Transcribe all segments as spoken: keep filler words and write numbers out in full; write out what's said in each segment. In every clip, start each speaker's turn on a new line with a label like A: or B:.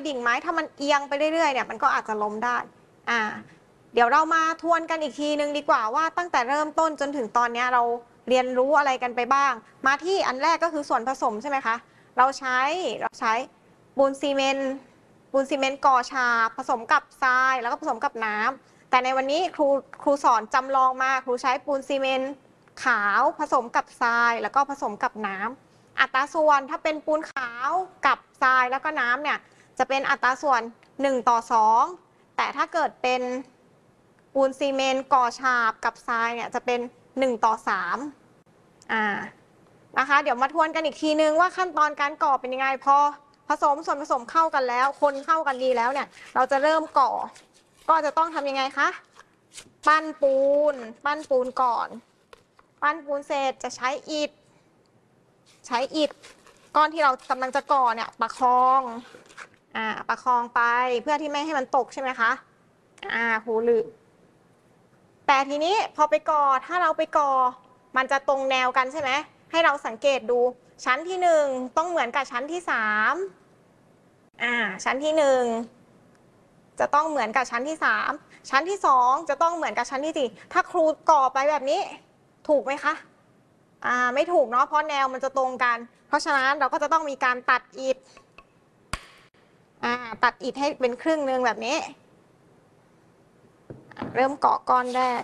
A: ดิ่งไหมถ้ามันเอียงไปเรื่อยๆเนี่ยมันก็อาจจะล้มได้อ่าเดี๋ยวเรามาทวนกันอีกทีนึงดีกว่าว่าตั้งแต่เริ่มต้นจนถึงตอนนี้เราเรียนรู้อะไรกันไปบ้างมาที่อันแรกก็คือส่วนผสมใช่ไหมคะเราใช้เราใช้ปูนซีเมนต์ปูนซีเมนต์ก่อฉาบผสมกับทรายแล้วก็ผสมกับน้ำแต่ในวันนี้ครูครูสอนจำลองมาครูใช้ปูนซีเมนต์ขาวผสมกับทรายแล้วก็ผสมกับน้ำอัตราส่วนถ้าเป็นปูนขาวกับทรายแล้วก็น้ำเนี่ยจะเป็นอัตราส่วนหนึ่งต่อสองแต่ถ้าเกิดเป็นปูนซีเมนต์ก่อฉาบกับทรายเนี่ยจะเป็นหนึ่งต่อสามอ่านะคะเดี๋ยวมาทวนกันอีกทีนึงว่าขั้นตอนการก่อเป็นยังไงพอผสมส่วนผสมเข้ากันแล้วคนเข้ากันดีแล้วเนี่ยเราจะเริ่มก่อก็จะต้องทำยังไงคะปั้นปูนปั้นปูนก่อนปั้นปูนเสร็จจะใช้อิฐใช้อิฐก้อนที่เรากำลังจะก่อเนี่ยประคองอ่าประคองไปเพื่อที่ไม่ให้มันตกใช่ไหมคะอ่าหูลืมแต่ทีนี้พอไปก่อถ้าเราไปก่อมันจะตรงแนวกันใช่ไหมให้เราสังเกตดูชั้นที่หนึ่งต้องเหมือนกับชั้นที่สามอ่าชั้นที่หนึ่งจะต้องเหมือนกับชั้นที่สามชั้นที่สองจะต้องเหมือนกับชั้นที่สี่ถ้าครูก่อไปแบบนี้ถูกไหมคะอ่าไม่ถูกเนาะเพราะแนวมันจะตรงกันเพราะฉะนั้นเราก็จะต้องมีการตัดอิฐอ่าตัดอิฐให้เป็นครึ่งหนึ่งแบบนี้เริ่มก่อก้อนแรก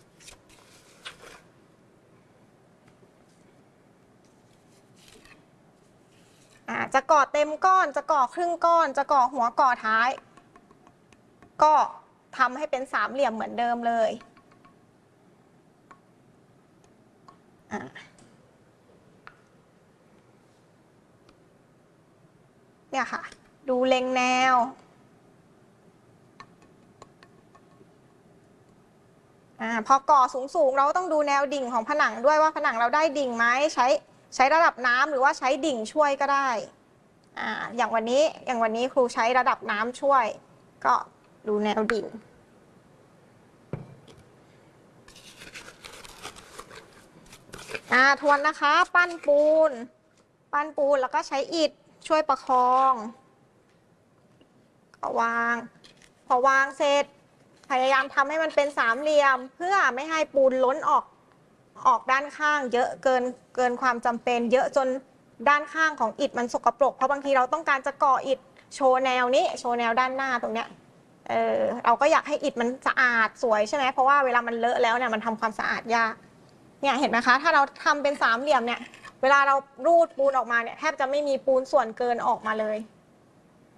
A: อ่าจะก่อเต็มก้อนจะก่อครึ่งก้อนจะก่อหัวก่อท้ายก็ทำให้เป็นสามเหลี่ยมเหมือนเดิมเลยอ่าเนี่ยค่ะดูเล็งแนวอ่าพอก่อสูงๆเราต้องดูแนวดิ่งของผนังด้วยว่าผนังเราได้ดิ่งไหมใช้ใช้ระดับน้ำหรือว่าใช้ดิ่งช่วยก็ได้อ่าอย่างวันนี้อย่างวันนี้ครูใช้ระดับน้ำช่วยก็ดูแนวดิ่งอ่าทวนนะคะปั้นปูนปั้นปูนแล้วก็ใช้อิฐช่วยประคองก็วางพอวางเสร็จพยายามทำให้มันเป็นสามเหลี่ยมเพื่อไม่ให้ปูนล้นออกออกด้านข้างเยอะเกินเกินความจำเป็นเยอะจนด้านข้างของอิฐมันสกปรกเพราะบางทีเราต้องการจะก่ออิฐโชว์แนวนี้โชว์แนวด้านหน้าตรงเนี้ยเออเราก็อยากให้อิฐมันสะอาดสวยใช่ไหมเพราะว่าเวลามันเลอะแล้วเนี่ยมันทำความสะอาดยากเนี่ยเห็นไหมคะถ้าเราทำเป็นสามเหลี่ยมเนี่ยเวลาเรารูดปูนออกมาเนี่ยแทบจะไม่มีปูนส่วนเกินออกมาเลย